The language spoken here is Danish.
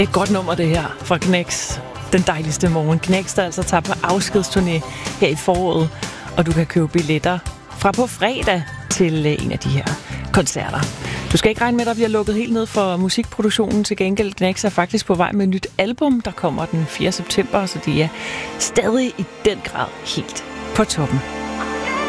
Det er et godt nummer, det her, fra Knæks. Den dejligste morgen. Knæks, der altså tager på afskedsturné her i foråret. Og du kan købe billetter fra på fredag til en af de her koncerter. Du skal ikke regne med, at der bliver lukket helt ned for musikproduktionen. Til gengæld, Knæks er faktisk på vej med et nyt album, der kommer den 4. september. Så de er stadig i den grad helt på toppen.